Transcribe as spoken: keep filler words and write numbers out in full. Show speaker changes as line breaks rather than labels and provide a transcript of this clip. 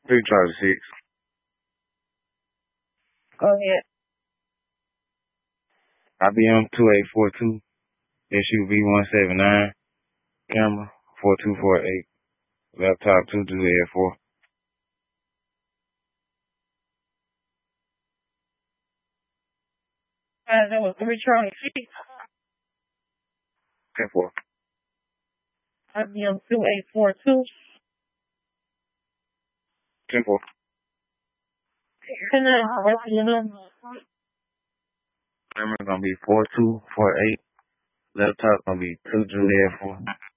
three Charlie six.
Go ahead.
I B M two eight four two. S U V one seven nine. Camera four two four eight. Laptop two two eight four.
Uh, that was three Charlie six.
ten four.
I B M two eight four two.
ten four.
And then what's your number?
Camera gonna be four two four eight. Laptop gonna be two two eight four.